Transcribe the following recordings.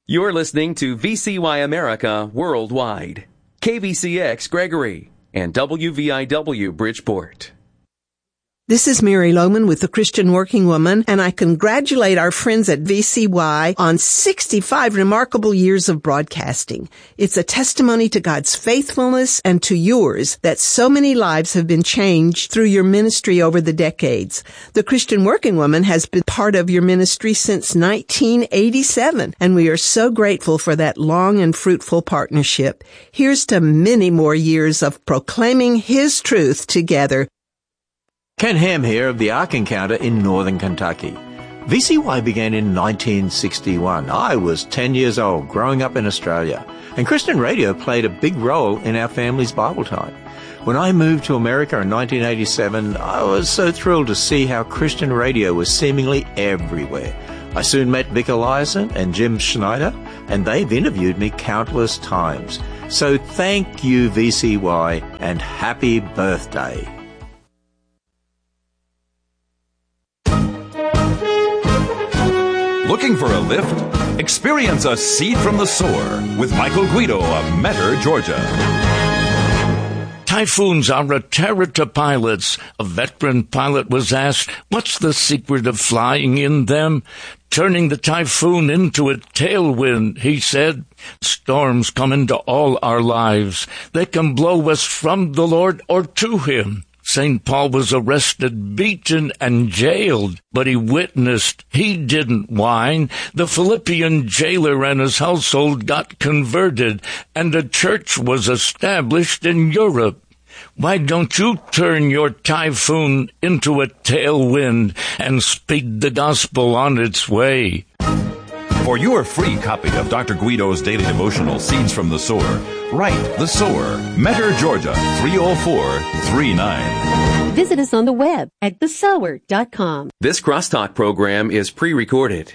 You're listening to VCY America Worldwide, KVCX Gregory, and WVIW Bridgeport. This is Mary Lohman with the Christian Working Woman, and I congratulate our friends at VCY on 65 remarkable years of broadcasting. It's a testimony to God's faithfulness and to yours that so many lives have been changed through your ministry over the decades. The Christian Working Woman has been part of your ministry since 1987, and we are so grateful for that long and fruitful partnership. Here's to many more years of proclaiming His truth together. Ken Ham here of the Ark Encounter in northern Kentucky. VCY began in 1961. I was 10 years old, growing up in Australia, and Christian radio played a big role in our family's Bible time. When I moved to America in 1987, I was so thrilled to see how Christian radio was seemingly everywhere. I soon met Vic Eliason and Jim Schneider, and they've interviewed me countless times. So thank you, VCY, and happy birthday. Looking for a lift? Experience a seed from the sower with Michael Guido of Metter, Georgia. Typhoons are a terror to pilots. A veteran pilot was asked, what's the secret of flying in them? Turning the typhoon into a tailwind, he said. Storms come into all our lives. They can blow us from the Lord or to Him. St. Paul was arrested, beaten, and jailed, but he witnessed. He didn't whine. The Philippian jailer and his household got converted, and a church was established in Europe. Why don't you turn your typhoon into a tailwind and speed the gospel on its way? For your free copy of Dr. Guido's daily devotional, Seeds from the Sower, write The Sower, Metter, Georgia, 30439. Visit us on the web at thesower.com. This Crosstalk program is pre-recorded.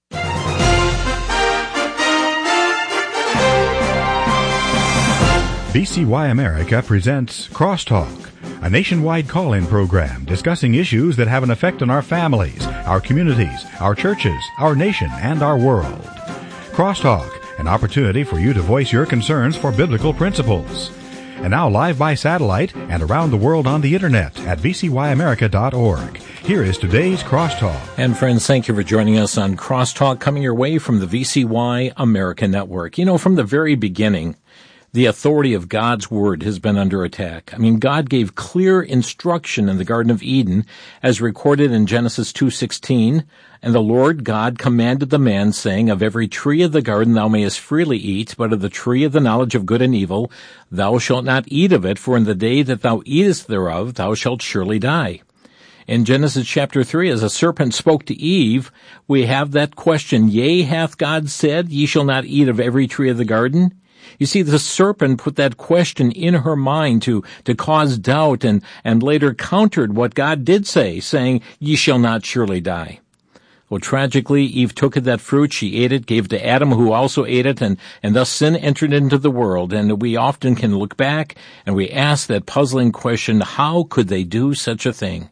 VCY America presents Crosstalk, a nationwide call-in program discussing issues that have an effect on our families, our communities, our churches, our nation, and our world. Crosstalk, an opportunity for you to voice your concerns for biblical principles. And now live by satellite and around the world on the internet at vcyamerica.org. Here is today's Crosstalk. And friends, thank you for joining us on Crosstalk, coming your way from the VCY America Network. You know, from the very beginning, the authority of God's Word has been under attack. I mean, God gave clear instruction in the Garden of Eden, as recorded in Genesis 2:16, and the Lord God commanded the man, saying, of every tree of the garden thou mayest freely eat, but of the tree of the knowledge of good and evil thou shalt not eat of it, for in the day that thou eatest thereof thou shalt surely die. In Genesis chapter 3, as a serpent spoke to Eve, we have that question, yea, hath God said, ye shall not eat of every tree of the garden? You see, the serpent put that question in her mind to cause doubt and later countered what God did say, saying, ye shall not surely die. Well, tragically, Eve took of that fruit, she ate it, gave it to Adam, who also ate it, and thus sin entered into the world. And we often can look back and we ask that puzzling question, how could they do such a thing?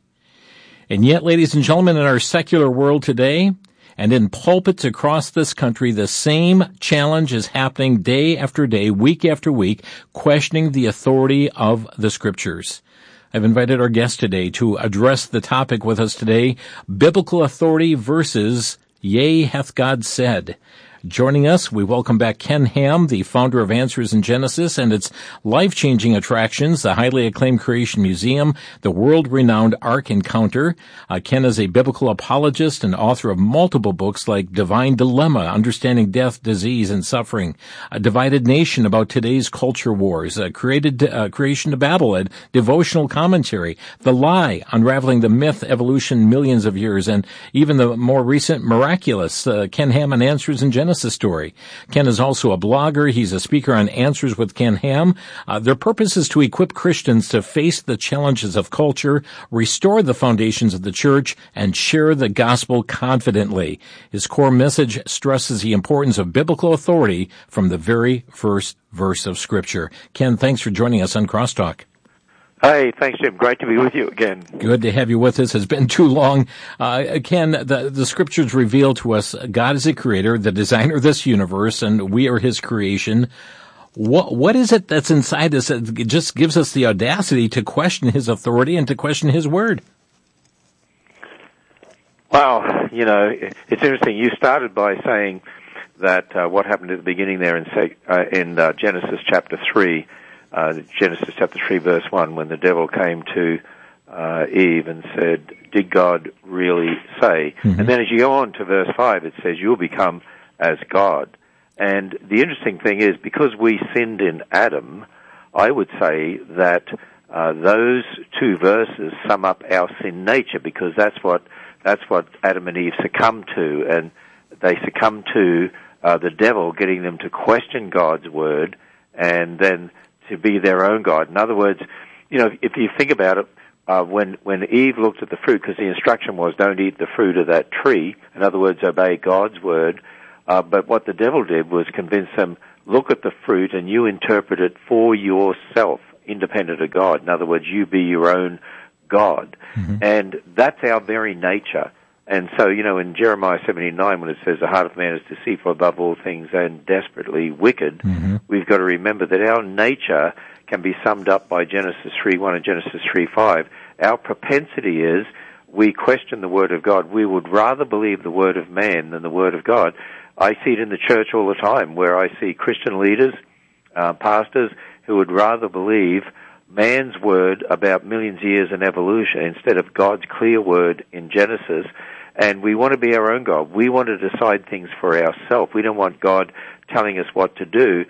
And yet, ladies and gentlemen, in our secular world today, and in pulpits across this country, the same challenge is happening day after day, week after week, questioning the authority of the Scriptures. I've invited our guest today to address the topic with us today, biblical authority versus yea, hath God said. Joining us, we welcome back Ken Ham, the founder of Answers in Genesis and its life-changing attractions, the highly acclaimed Creation Museum, the world-renowned Ark Encounter. Ken is a biblical apologist and author of multiple books like Divine Dilemma, Understanding Death, Disease, and Suffering, A Divided Nation About Today's Culture Wars, Creation to Babel, a devotional commentary, The Lie, Unraveling the Myth, Evolution, Millions of Years, and even the more recent Miraculous, Ken Ham and Answers in Genesis story. Ken is also a blogger. He's a speaker on Answers with Ken Ham. Their purpose is to equip Christians to face the challenges of culture, restore the foundations of the church, and share the gospel confidently. His core message stresses the importance of biblical authority from the very first verse of Scripture. Ken, thanks for joining us on Crosstalk. Hey, thanks, Jim. Great to be with you again. Good to have you with us. It's been too long. Ken, the scriptures reveal to us God is a creator, the designer of this universe, and we are his creation. What is it that's inside us that just gives us the audacity to question his authority and to question his word? Well, it's interesting. You started by saying that what happened at the beginning there in Genesis chapter 3, Genesis chapter 3, verse 1, when the devil came to Eve and said, did God really say? Mm-hmm. And then as you go on to verse 5, it says, you'll become as God. And the interesting thing is, because we sinned in Adam, I would say that those two verses sum up our sin nature, because that's what Adam and Eve succumbed to, and they succumbed to the devil getting them to question God's word and then to be their own God. In other words, if you think about it, when Eve looked at the fruit, because the instruction was don't eat the fruit of that tree, in other words, obey God's word, but what the devil did was convince them, look at the fruit and you interpret it for yourself, independent of God. In other words, you be your own God. Mm-hmm. And that's our very nature. And so, in Jeremiah 17:9, when it says the heart of man is deceitful above all things and desperately wicked, mm-hmm. we've got to remember that our nature can be summed up by Genesis 3:1 and Genesis 3:5. Our propensity is we question the Word of God. We would rather believe the Word of man than the Word of God. I see it in the church all the time, where I see Christian leaders, pastors, who would rather believe man's word about millions of years in evolution instead of God's clear word in Genesis. And we want to be our own God. We want to decide things for ourselves. We don't want God telling us what to do.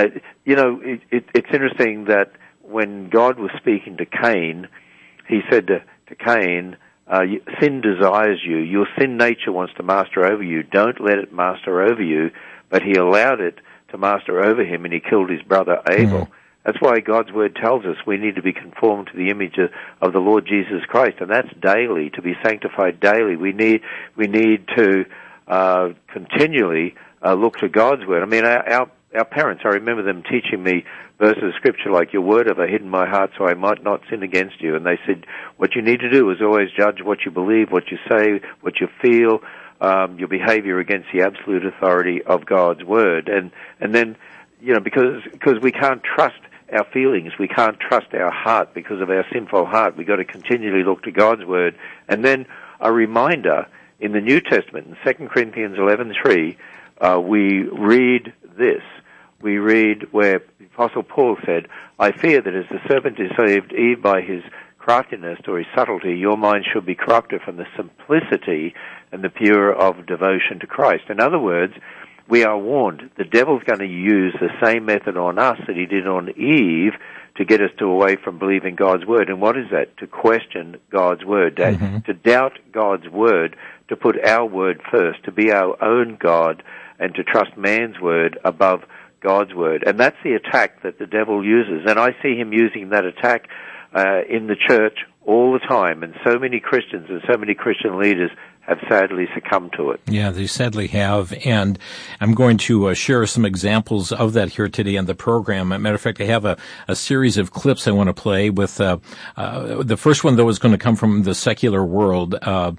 It's interesting that when God was speaking to Cain, he said to Cain, sin desires you. Your sin nature wants to master over you. Don't let it master over you. But he allowed it to master over him, and he killed his brother Abel. Mm-hmm. That's why God's word tells us we need to be conformed to the image of the Lord Jesus Christ, and that's daily, to be sanctified daily. We need to continually look to God's word. I mean, our parents, I remember them teaching me verses of Scripture like, your word have I hidden in my heart so I might not sin against you. And they said, what you need to do is always judge what you believe, what you say, what you feel, your behavior against the absolute authority of God's word. And then, because we can't trust our feelings, we can't trust our heart because of our sinful heart. We've got to continually look to God's word. And then a reminder in the New Testament, in 2 Corinthians 11:3, we read this. We read where the Apostle Paul said, I fear that as the serpent deceived Eve by his craftiness or his subtlety, your mind should be corrupted from the simplicity and the pure of devotion to Christ. In other words, we are warned the devil's going to use the same method on us that he did on Eve to get us away from believing God's word. And what is that? To question God's word, to doubt God's word, to put our word first, to be our own God, and to trust man's word above God's word. And that's the attack that the devil uses. And I see him using that attack in the church all the time. And so many Christians and so many Christian leaders have sadly succumbed to it. Yeah, they sadly have, and I'm going to share some examples of that here today on the program. As a matter of fact, I have a series of clips I want to play with. The first one, though, is going to come from the secular world,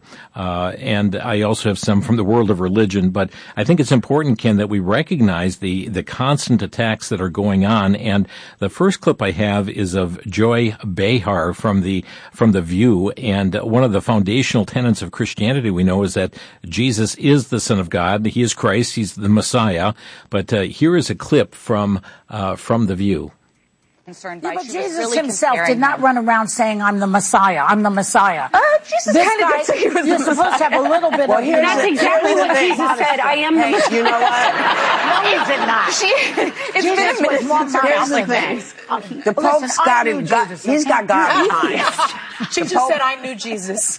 and I also have some from the world of religion. But I think it's important, Ken, that we recognize the constant attacks that are going on. And the first clip I have is of Joy Behar from the View, and one of the foundational tenets of Christianity we know is that Jesus is the Son of God. He is Christ. He's the Messiah. But here is a clip from The View. But Jesus himself did not run around saying, I'm the Messiah. I'm the Messiah. Jesus kind of did say he was You're supposed to have a little bit of... That's exactly what Jesus said. I am the Messiah. You know what? No, he did not. It's been a minute. Here's the thing. The Pope's got him. He's got God behind. She just said, I knew Jesus.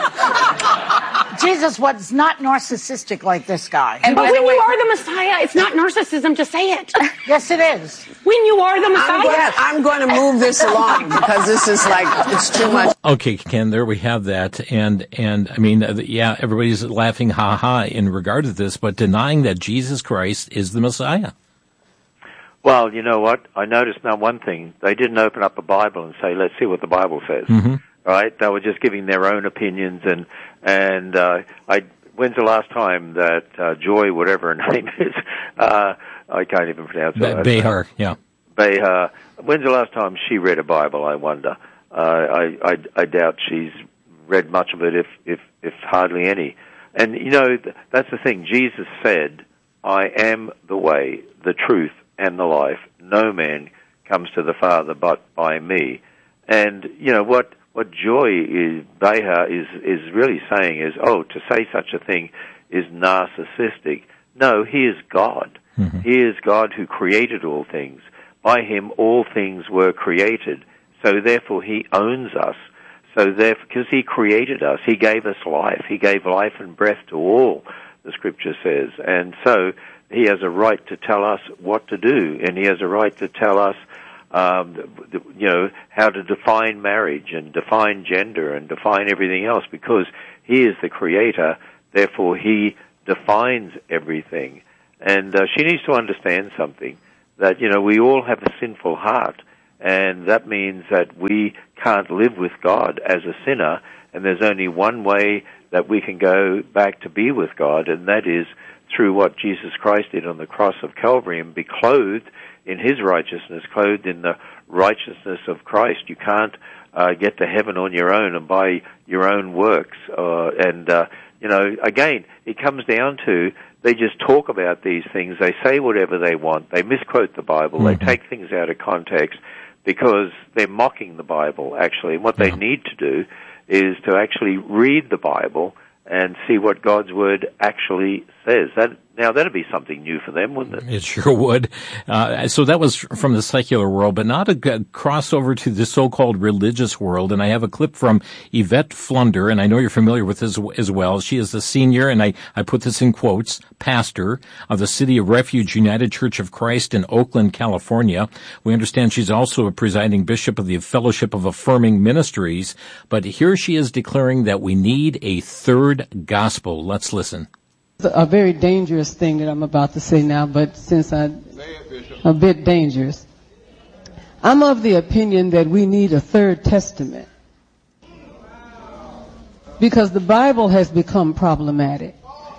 Jesus was not narcissistic like this guy. But when you are the Messiah, it's not narcissism to say it. Yes, it is. When you are the Messiah. I'm going to move this along because this is it's too much. Okay, Ken, there we have that. And I mean, yeah, everybody's laughing ha-ha in regard to this, but denying that Jesus Christ is the Messiah. Well, you know what? I noticed now one thing. They didn't open up a Bible and say, let's see what the Bible says. Mm-hmm. Right? They were just giving their own opinions. And when's the last time that Joy, whatever her name is, I can't even pronounce it. Behar, yeah. Behar. When's the last time she read a Bible, I wonder? I doubt she's read much of it, if hardly any. And, you know, that's the thing. Jesus said, I am the way, the truth, and the life. No man comes to the Father but by me. And, you know, what Joy Behar is really saying is, to say such a thing is narcissistic. No, he is God. Mm-hmm. He is God who created all things. By him all things were created. So therefore he owns us. So therefore, because he created us, he gave us life. He gave life and breath to all, the Scripture says. And so he has a right to tell us what to do, and he has a right to tell us, how to define marriage and define gender and define everything else, because he is the creator. Therefore, he defines everything. And she needs to understand something, that, you know, we all have a sinful heart, and that means that we can't live with God as a sinner, and there's only one way that we can go back to be with God, and that is through what Jesus Christ did on the cross of Calvary and be clothed in his righteousness, clothed in the righteousness of Christ. You can't get to heaven on your own and by your own works. Again, it comes down to they just talk about these things. They say whatever they want. They misquote the Bible. Mm-hmm. They take things out of context because they're mocking the Bible, actually. And what they need to do is to actually read the Bible and see what God's Word actually says. That'd be something new for them, wouldn't it? It sure would. So that was from the secular world, but not a crossover to the so-called religious world. And I have a clip from Yvette Flunder, and I know you're familiar with this as well. She is the senior, and I put this in quotes, pastor of the City of Refuge United Church of Christ in Oakland, California. We understand she's also a presiding bishop of the Fellowship of Affirming Ministries. But here she is declaring that we need a third gospel. Let's listen. A very dangerous thing that I'm about to say now, but since I'm a bit dangerous, I'm of the opinion that we need a third testament because the Bible has become problematic.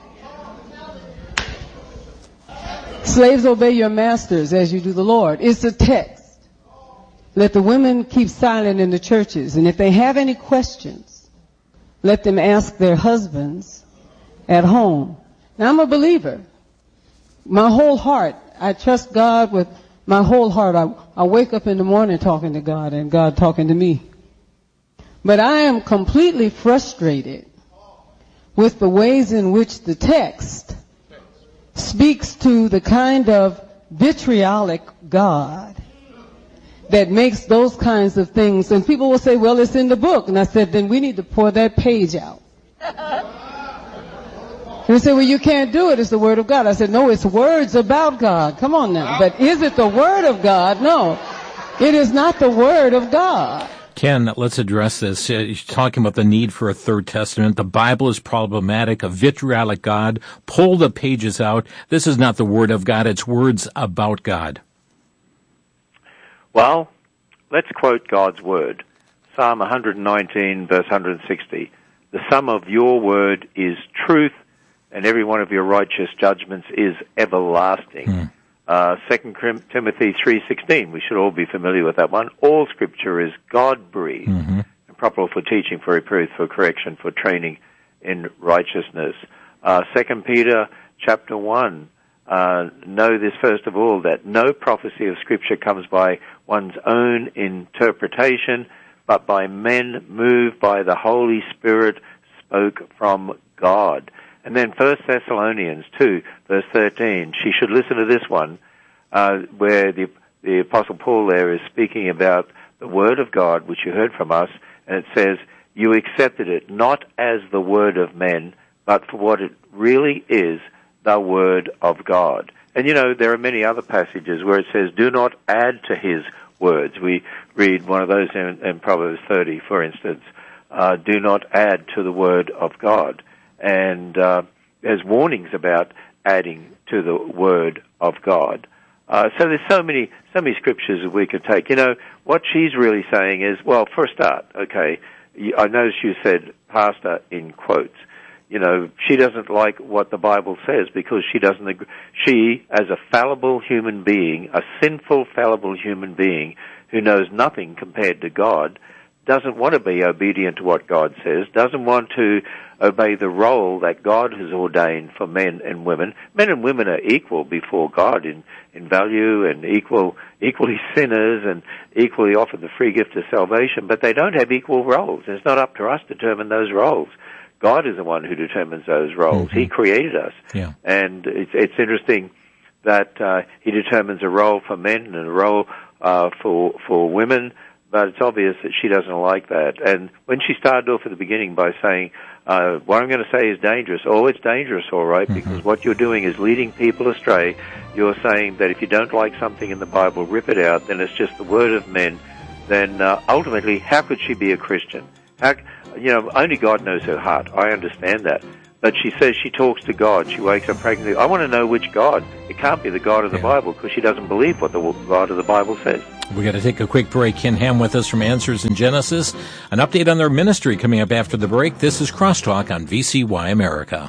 Slaves, obey your masters as you do the Lord. It's a text. Let the women keep silent in the churches, and if they have any questions, let them ask their husbands at home. Now, I'm a believer. My whole heart, I trust God with my whole heart. I wake up in the morning talking to God and God talking to me. But I am completely frustrated with the ways in which the text speaks to the kind of vitriolic God that makes those kinds of things. And people will say, well, it's in the book. And I said, then we need to pour that page out. And they say, well, you can't do it. It's the Word of God. I said, no, it's words about God. Come on now. But is it the Word of God? No, it is not the Word of God. Ken, let's address this. You're talking about the need for a third testament. The Bible is problematic, a vitriolic God. Pull the pages out. This is not the Word of God. It's words about God. Well, let's quote God's Word. Psalm 119, verse 160. The sum of your word is truth, and every one of your righteous judgments is everlasting. 2 Timothy 3:16, we should all be familiar with that one. All Scripture is God-breathed and proper for teaching, for reproof, for correction, for training in righteousness. 2 Peter chapter 1, know this first of all, that no prophecy of Scripture comes by one's own interpretation, but by men moved by the Holy Spirit, spoke from God. And then 1 Thessalonians 2, verse 13, she should listen to this one, where the Apostle Paul there is speaking about the Word of God, which you heard from us, and it says, you accepted it not as the word of men, but for what it really is, the Word of God. And you know, there are many other passages where it says, do not add to his words. We read one of those in Proverbs 30, for instance. Do not add to the Word of God. And there's warnings about adding to the Word of God. So there's so many scriptures that we could take. You know, what she's really saying is, well, for a start, okay, I noticed you said pastor in quotes. You know, she doesn't like what the Bible says because she doesn't agree. She, as a fallible human being, a sinful, fallible human being who knows nothing compared to God, doesn't want to be obedient to what God says, doesn't want to obey the role that God has ordained for men and women. Men and women are equal before God in value and equally sinners and equally offered the free gift of salvation, but they don't have equal roles. It's not up to us to determine those roles. God is the one who determines those roles. Mm-hmm. He created us. Yeah. And it's interesting that he determines a role for men and a role for women, but it's obvious that she doesn't like that. And when she started off at the beginning by saying, what I'm going to say is dangerous. Oh, it's dangerous, all right, mm-hmm. because what you're doing is leading people astray. You're saying that if you don't like something in the Bible, rip it out, then it's just the word of men. Then ultimately, how could she be a Christian? Only God knows her heart. I understand that. But she says she talks to God. She wakes up pregnant. I want to know which God. It can't be the God of the Bible because she doesn't believe what the God of the Bible says. We got to take a quick break. Ken Ham with us from Answers in Genesis. An update on their ministry coming up after the break. This is Crosstalk on VCY America.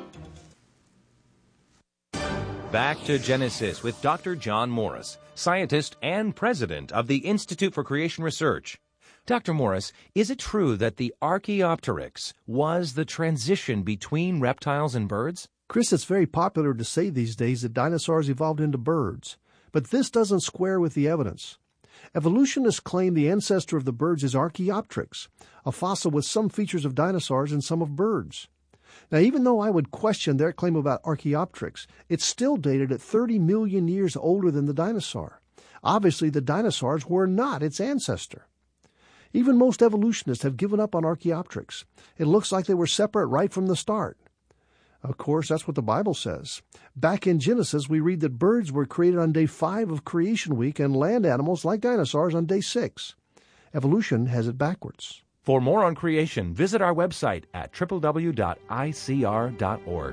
Back to Genesis with Dr. John Morris, scientist and president of the Institute for Creation Research. Dr. Morris, is it true that the Archaeopteryx was the transition between reptiles and birds? Chris, it's very popular to say these days that dinosaurs evolved into birds, but this doesn't square with the evidence. Evolutionists claim the ancestor of the birds is Archaeopteryx, a fossil with some features of dinosaurs and some of birds. Now, even though I would question their claim about Archaeopteryx, it's still dated at 30 million years older than the dinosaur. Obviously, the dinosaurs were not its ancestor. Even most evolutionists have given up on Archaeopteryx. It looks like they were separate right from the start. Of course, that's what the Bible says. Back in Genesis, we read that birds were created on day 5 of creation week and land animals, like dinosaurs, on day 6. Evolution has it backwards. For more on creation, visit our website at www.icr.org.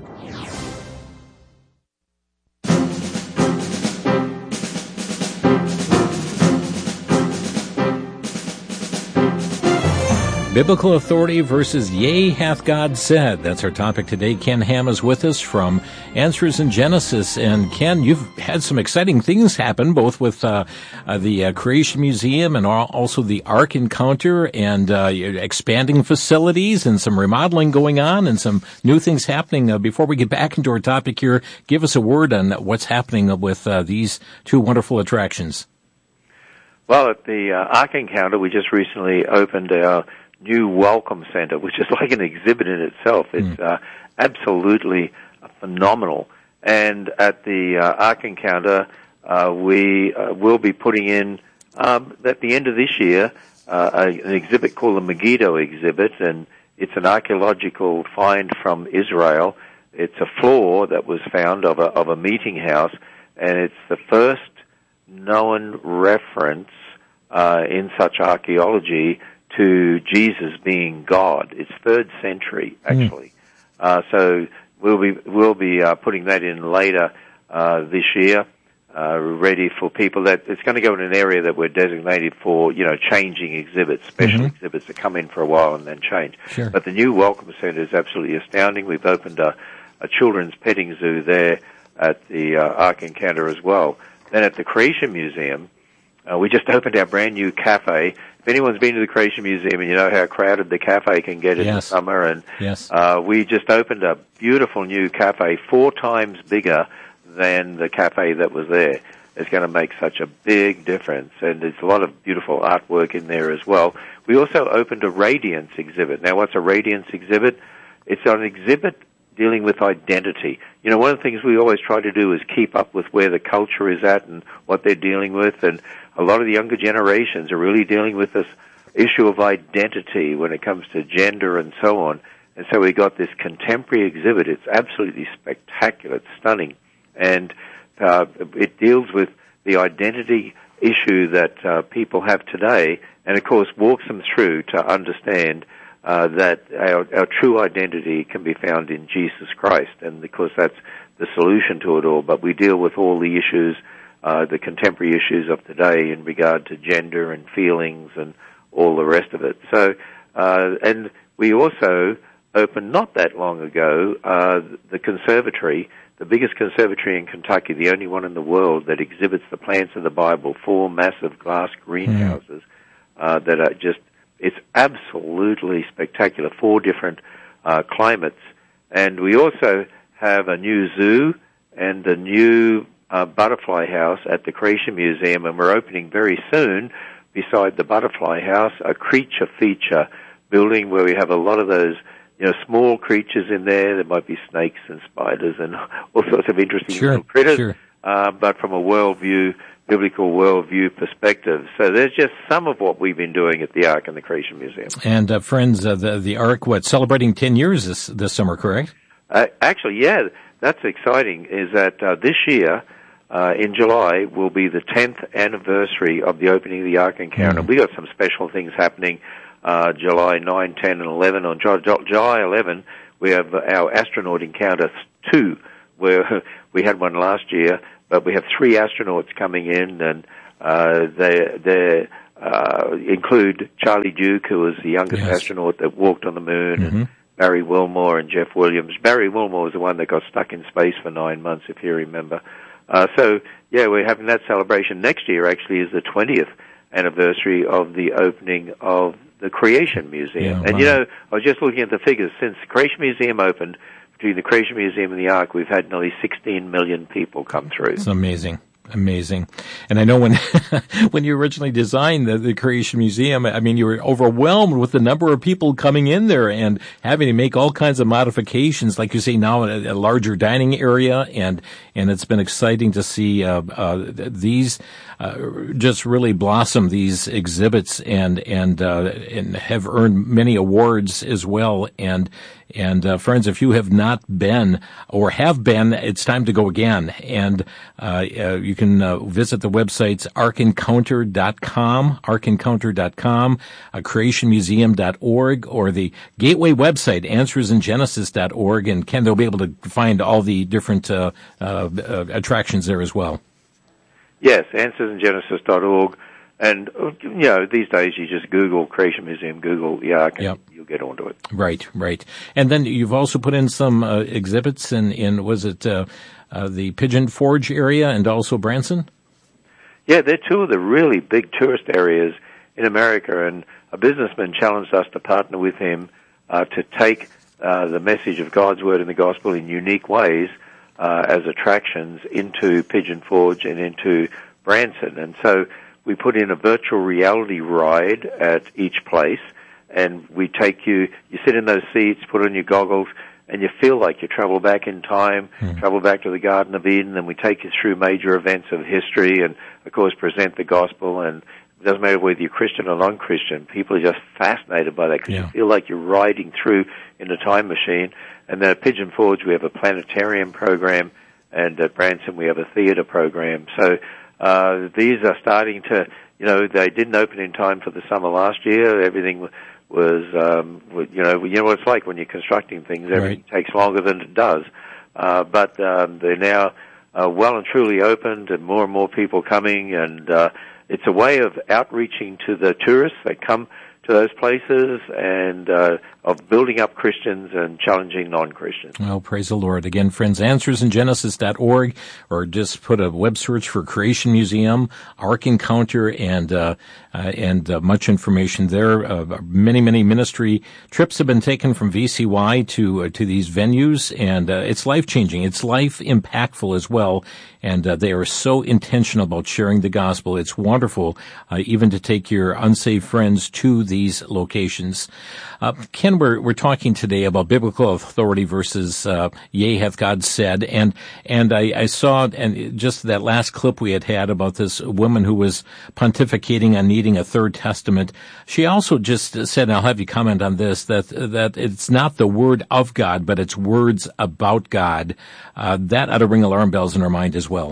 Biblical authority versus yea hath God said. That's our topic today. Ken Ham is with us from Answers in Genesis. And Ken, you've had some exciting things happen, both with the Creation Museum and also the Ark Encounter, and expanding facilities and some remodeling going on and some new things happening. Before we get back into our topic here, give us a word on what's happening with these two wonderful attractions. Well, at the Ark Encounter, we just recently opened our new Welcome Center, which is like an exhibit in itself. It's absolutely phenomenal. And at the Ark Encounter, we will be putting in, at the end of this year, an exhibit called the Megiddo exhibit, and it's an archaeological find from Israel. It's a floor that was found of a meeting house, and it's the first known reference in such archaeology to Jesus being God. It's 3rd century, actually. So we'll be putting that in later this year, ready for people. That it's going to go in an area that we're designated for, changing exhibits, special exhibits that come in for a while and then change. Sure. But the new Welcome Center is absolutely astounding. We've opened a children's petting zoo there at the Ark Encounter as well. Then at the Creation Museum, we just opened our brand new cafe. If anyone's been to the Creation Museum, and you know how crowded the cafe can get in the summer, and we just opened a beautiful new cafe, 4 times bigger than the cafe that was there. It's going to make such a big difference, and there's a lot of beautiful artwork in there as well. We also opened a Radiance exhibit. Now, what's a Radiance exhibit? It's an exhibit dealing with identity. One of the things we always try to do is keep up with where the culture is at and what they're dealing with, and a lot of the younger generations are really dealing with this issue of identity when it comes to gender and so on. And so we got this contemporary exhibit. It's absolutely spectacular. It's stunning. And it deals with the identity issue that people have today, and of course walks them through to understand that our true identity can be found in Jesus Christ, and of course that's the solution to it all. But we deal with all the issues the contemporary issues of today in regard to gender and feelings and all the rest of it. So, and we also opened not that long ago the conservatory, the biggest conservatory in Kentucky, the only one in the world that exhibits the plants of the Bible, 4 massive glass greenhouses that are just, it's absolutely spectacular, 4 different climates. And we also have a new zoo and a new butterfly house at the Creation Museum, and we're opening very soon, beside the butterfly house, a creature feature building where we have a lot of those, small creatures in there. There might be snakes and spiders and all sorts of interesting little critters, but from a biblical worldview perspective. So there's just some of what we've been doing at the Ark and the Creation Museum. And friends, the Ark, celebrating 10 years this summer, correct? Actually, yeah, that's exciting, is that this year, in July, will be the 10th anniversary of the opening of the Ark Encounter. We got some special things happening July 9, 10, and 11. On July 11, we have our Astronaut Encounter 2, where we had one last year, but we have 3 astronauts coming in, and they include Charlie Duke, who was the youngest astronaut that walked on the moon, and Barry Wilmore and Jeff Williams. Barry Wilmore was the one that got stuck in space for 9 months, if you remember. So, yeah, we're having that celebration. Next year, actually, is the 20th anniversary of the opening of the Creation Museum. And, I was just looking at the figures. Since the Creation Museum opened, between the Creation Museum and the Ark, we've had nearly 16 million people come through. It's amazing. Amazing. And I know when when you originally designed the Creation Museum, I mean, you were overwhelmed with the number of people coming in there and having to make all kinds of modifications, like you say now, a larger dining area, and it's been exciting to see these just really blossom, these exhibits, and have earned many awards as well. And friends, if you have not been or have been, it's time to go again. And you can visit the websites arkencounter.com, creationmuseum.org, or the Gateway website, answersingenesis.org. And Ken, they'll be able to find all the different attractions there as well. Yes, answersingenesis.org. And, these days you just Google Creation Museum, Google the Ark, and you'll get onto it. Right. And then you've also put in some exhibits in was it the Pigeon Forge area and also Branson? Yeah, they're 2 of the really big tourist areas in America, and a businessman challenged us to partner with him to take the message of God's Word and the Gospel in unique ways as attractions into Pigeon Forge and into Branson. And so we put in a virtual reality ride at each place, and we take you sit in those seats, put on your goggles, and you feel like you travel back in time, travel back to the Garden of Eden, and we take you through major events of history and, of course, present the gospel. And it doesn't matter whether you're Christian or non-Christian. People are just fascinated by that because you feel like you're riding through in a time machine. And then at Pigeon Forge, we have a planetarium program, and at Branson, we have a theater program. So these are starting to, they didn't open in time for the summer last year. Everything was, you know what it's like when you're constructing things. Everything takes longer than it does. But they're now well and truly opened, and more people coming, and it's a way of outreaching to the tourists that come to those places, and of building up Christians and challenging non-Christians. Well, praise the Lord. Again, friends, answersingenesis.org, or just put a web search for Creation Museum, Ark Encounter, and much information there. Many ministry trips have been taken from VCY to these venues, and it's life-changing. It's life-impactful as well, and they are so intentional about sharing the gospel. It's wonderful, even to take your unsaved friends to these locations. Ken, we're talking today about biblical authority versus yea, hath God said, and I saw, and just that last clip we had about this woman who was pontificating on needing a third testament. She also just said, and I'll have you comment on this, that it's not the word of God, but it's words about God. That ought to ring alarm bells in our mind as well.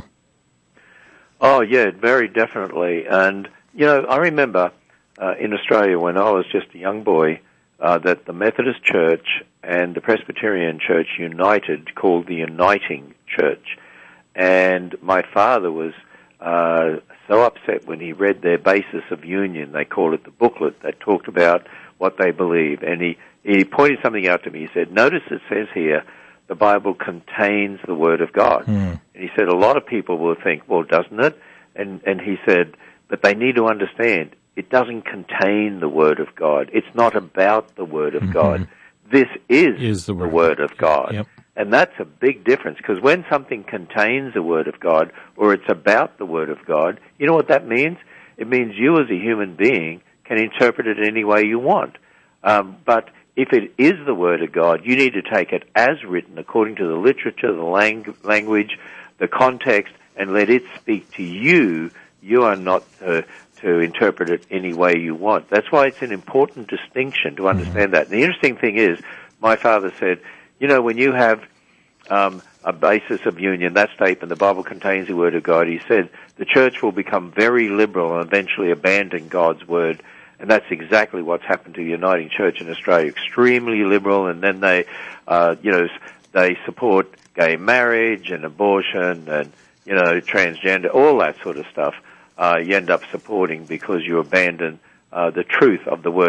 Oh, yeah, very definitely. And, I remember in Australia when I was just a young boy, that the Methodist Church and the Presbyterian Church united, called the Uniting Church. And my father was so upset when he read their basis of union. They call it the booklet that talked about what they believe. And he pointed something out to me. He said, notice it says here, the Bible contains the Word of God. And he said, a lot of people will think, well, doesn't it? And he said, but they need to understand, it doesn't contain the Word of God. It's not about the Word of God. This is the Word of God. Yep. And that's a big difference, because when something contains the Word of God, or it's about the Word of God, you know what that means? It means you as a human being can interpret it any way you want. But if it is the Word of God, you need to take it as written, according to the literature, the language, the context, and let it speak to you. You are not to interpret it any way you want. That's why it's an important distinction to understand that. And the interesting thing is, my father said, you know, when you have a basis of union, that statement, the Bible contains the Word of God, he said, the church will become very liberal and eventually abandon God's Word. And that's exactly what's happened to the Uniting Church in Australia. Extremely liberal, and then they, they support gay marriage and abortion and, transgender, all that sort of stuff. You end up supporting because you abandon the truth of the Word